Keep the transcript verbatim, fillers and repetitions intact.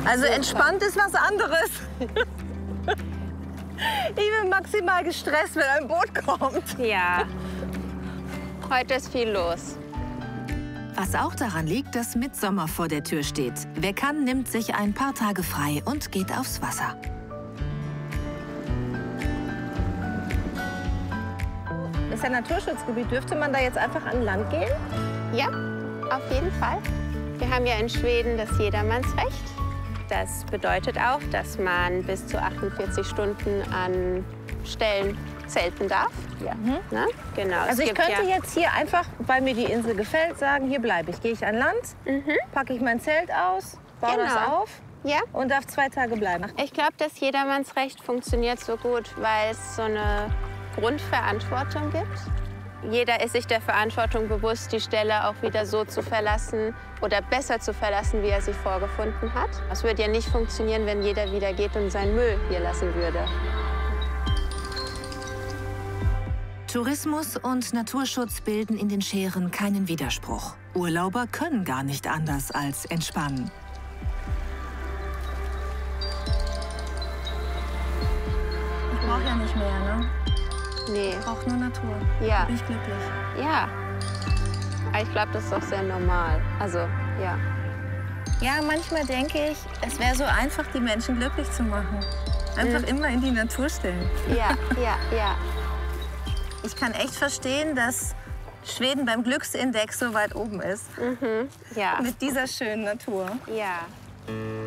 Also entspannt ist was anderes. Ich bin maximal gestresst, wenn ein Boot kommt. Ja, heute ist viel los. Was auch daran liegt, dass Mitsommer vor der Tür steht. Wer kann, nimmt sich ein paar Tage frei und geht aufs Wasser. Das ist ein Naturschutzgebiet. Dürfte man da jetzt einfach an Land gehen? Ja, auf jeden Fall. Wir haben ja in Schweden das Jedermannsrecht. Das bedeutet auch, dass man bis zu achtundvierzig Stunden an Stellen zelten darf. Ja. Mhm. Na, genau. Also ich könnte ja jetzt hier einfach, weil mir die Insel gefällt, sagen, hier bleibe ich. Gehe ich an Land, mhm. packe ich mein Zelt aus, baue genau. das auf ja. und darf zwei Tage bleiben. Ich glaube, das Jedermannsrecht funktioniert so gut, weil es so eine Grundverantwortung gibt. Jeder ist sich der Verantwortung bewusst, die Stelle auch wieder so zu verlassen oder besser zu verlassen, wie er sie vorgefunden hat. Es würde ja nicht funktionieren, wenn jeder wieder geht und seinen Müll hier lassen würde. Tourismus und Naturschutz bilden in den Schären keinen Widerspruch. Urlauber können gar nicht anders als entspannen. Ich brauche ja nicht mehr, ne? Nee. Ich brauche nur Natur. Ja. Bin ich glücklich. Ja. Aber ich glaube, das ist doch sehr normal. Also, ja. Ja, manchmal denke ich, es wäre so einfach, die Menschen glücklich zu machen. Einfach mhm. immer in die Natur stellen. Ja, ja, ja. Ich kann echt verstehen, dass Schweden beim Glücksindex so weit oben ist. Mhm. Ja. Mit dieser schönen Natur. Ja.